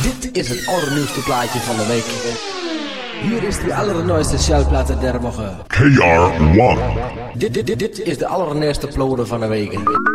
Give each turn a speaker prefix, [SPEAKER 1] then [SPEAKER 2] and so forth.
[SPEAKER 1] Dit is het allernieuwste plaatje van de week. Hier is de allernooiste shellplaat der woche.
[SPEAKER 2] KR1.
[SPEAKER 1] Dit is de allernieuwste ploder van de week.